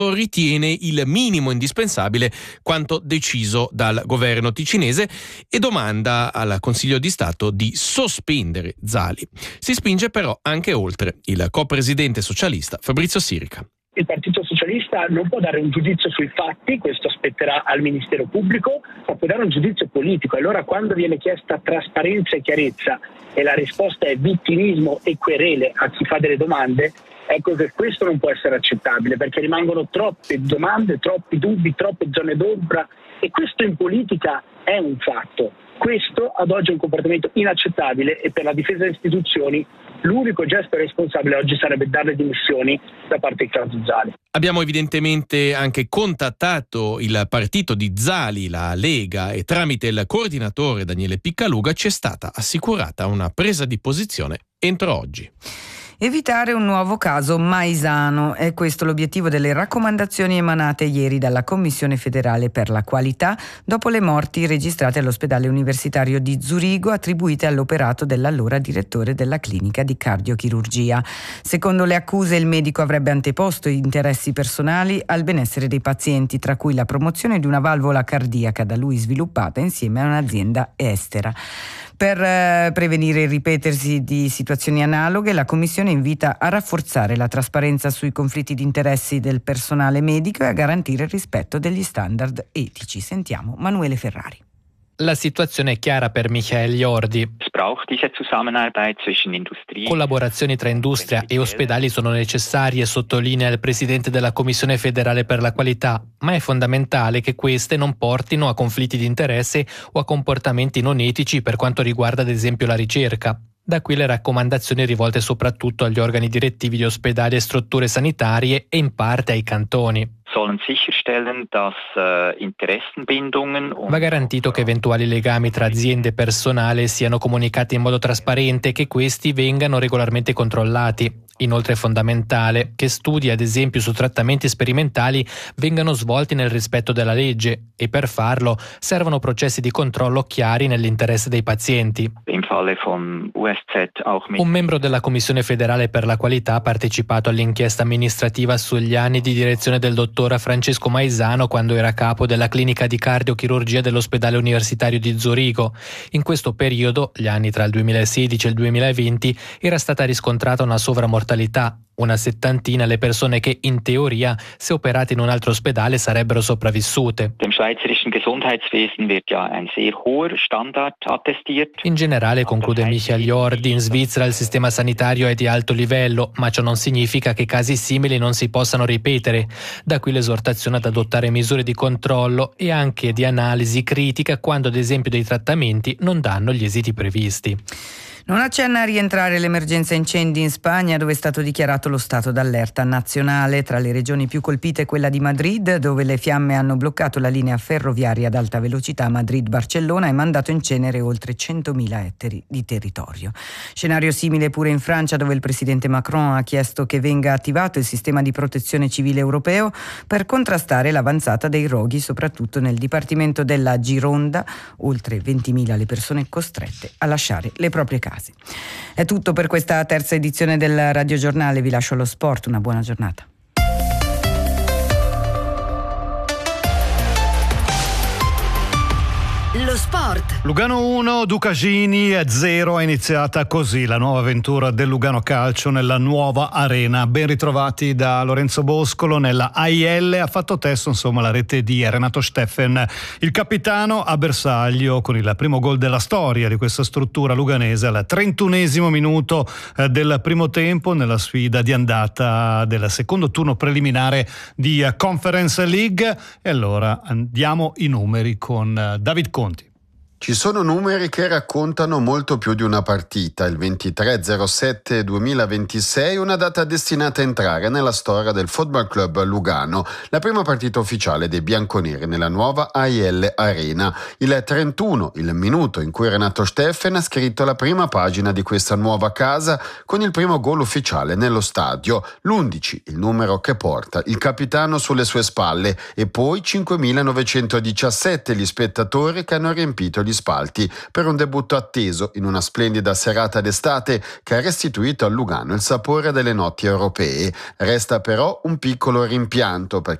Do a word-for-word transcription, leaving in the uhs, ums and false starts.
ritiene il minimo indispensabile quanto deciso dal governo ticinese e domanda al Consiglio di Stato di sospendere Zali. Si spinge però anche oltre. Il co-presidente socialista Fabrizio Sirica. Il Partito Socialista non può dare un giudizio sui fatti, questo spetterà al Ministero Pubblico, ma può dare un giudizio politico. Allora quando viene chiesta trasparenza e chiarezza e la risposta è vittimismo e querele a chi fa delle domande, ecco che questo non può essere accettabile, perché rimangono troppe domande, troppi dubbi, troppe zone d'ombra e questo in politica è un fatto. Questo ad oggi è un comportamento inaccettabile e per la difesa delle istituzioni l'unico gesto responsabile oggi sarebbe dare le dimissioni da parte di caso Zali. Abbiamo evidentemente anche contattato il partito di Zali, la Lega, e tramite il coordinatore Daniele Piccaluga ci è stata assicurata una presa di posizione entro oggi. Evitare un nuovo caso Maisano, è questo l'obiettivo delle raccomandazioni emanate ieri dalla Commissione federale per la qualità dopo le morti registrate all'ospedale universitario di Zurigo attribuite all'operato dell'allora direttore della clinica di cardiochirurgia. Secondo le accuse il medico avrebbe anteposto interessi personali al benessere dei pazienti, tra cui la promozione di una valvola cardiaca da lui sviluppata insieme a un'azienda estera. Per eh, prevenire il ripetersi di situazioni analoghe, la Commissione invita a rafforzare la trasparenza sui conflitti di interessi del personale medico e a garantire il rispetto degli standard etici. Sentiamo Manuele Ferrari. La situazione è chiara per Michael Jordi. Collaborazioni tra industria e ospedali sono necessarie, sottolinea il presidente della Commissione federale per la qualità, ma è fondamentale che queste non portino a conflitti di interesse o a comportamenti non etici per quanto riguarda ad esempio la ricerca. Da qui le raccomandazioni rivolte soprattutto agli organi direttivi di ospedali e strutture sanitarie e in parte ai cantoni. Va garantito che eventuali legami tra aziende e personale siano comunicati in modo trasparente e che questi vengano regolarmente controllati. Inoltre è fondamentale che studi, ad esempio su trattamenti sperimentali, vengano svolti nel rispetto della legge e per farlo servono processi di controllo chiari nell'interesse dei pazienti. Un membro della Commissione federale per la qualità ha partecipato all'inchiesta amministrativa sugli anni di direzione del dottor Francesco Maisano quando era capo della clinica di cardiochirurgia dell'ospedale universitario di Zurigo. In questo periodo, gli anni tra il duemilasedici e il duemilaventi, era stata riscontrata una sovramortalità. Una settantina le persone che, in teoria, se operate in un altro ospedale sarebbero sopravvissute. In generale, conclude Michael Jordi, in Svizzera il sistema sanitario è di alto livello, ma ciò non significa che casi simili non si possano ripetere. Da qui l'esortazione ad adottare misure di controllo e anche di analisi critica quando, ad esempio, dei trattamenti non danno gli esiti previsti. Non accenna a rientrare l'emergenza incendi in Spagna, dove è stato dichiarato lo stato d'allerta nazionale. Tra le regioni più colpite quella di Madrid, dove le fiamme hanno bloccato la linea ferroviaria ad alta velocità Madrid-Barcellona e mandato in cenere oltre centomila ettari di territorio. Scenario simile pure in Francia, dove il presidente Macron ha chiesto che venga attivato il sistema di protezione civile europeo per contrastare l'avanzata dei roghi, soprattutto nel dipartimento della Gironda, oltre ventimila le persone costrette a lasciare le proprie case. È tutto per questa terza edizione del radiogiornale, vi lascio allo sport, una buona giornata. Lo sport. Lugano uno, Ducasini zero, è iniziata così la nuova avventura del Lugano Calcio nella nuova arena. Ben ritrovati da Lorenzo Boscolo nella A I L, ha fatto testo insomma la rete di Renato Steffen, il capitano a bersaglio con il primo gol della storia di questa struttura luganese al trentunesimo minuto del primo tempo nella sfida di andata del secondo turno preliminare di Conference League. E allora andiamo i numeri con David Conti. Ci sono numeri che raccontano molto più di una partita. Il ventitré zero sette duemilaventisei, una data destinata a entrare nella storia del Football Club Lugano, la prima partita ufficiale dei bianconeri nella nuova A I L Arena. Il trentuno, il minuto in cui Renato Steffen ha scritto la prima pagina di questa nuova casa con il primo gol ufficiale nello stadio. L'undici, il numero che porta il capitano sulle sue spalle, e poi cinquemilanovecentodiciassette gli spettatori che hanno riempito gli nuovi spalti per un debutto atteso in una splendida serata d'estate che ha restituito a Lugano il sapore delle notti europee. Resta però un piccolo rimpianto perché